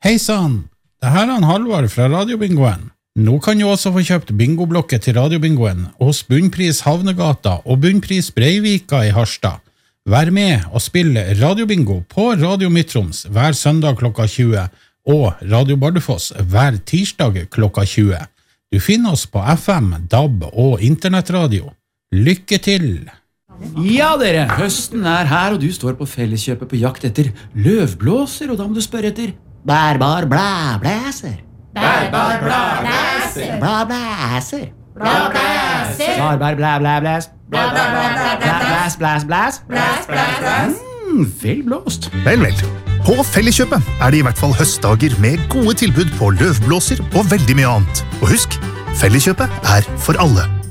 Heisan, det her er Halvard fra Radiobingoen. Nå kan du også få kjøpt bingoblokket til Radiobingoen hos Bunnpris Havnegata og Bunnpris Breivika i Harstad. Vær med og spill Radiobingo på Radio Midtroms hver søndag klokka 20 og Radio Bardufoss hver tirsdag klokka 20. Du finner oss på FM, DAB og internettradio. Lykke til! Ja dere, høsten er her og du står på Felleskjøpet på jakt etter løvblåser, og da må du spørre etter bærbar blæblæser. Bærbar blæblæser. Blæblæser. Blæblæser. Bærbar blæblæblæs. Blæblæs. Blæs. Blæs. Vel blåst. Vel. På Felleskjøpet er det i hvert fall høstdager med gode tilbud på løvblåser og veldig mye annet. Og husk, Felleskjøpet er for alle.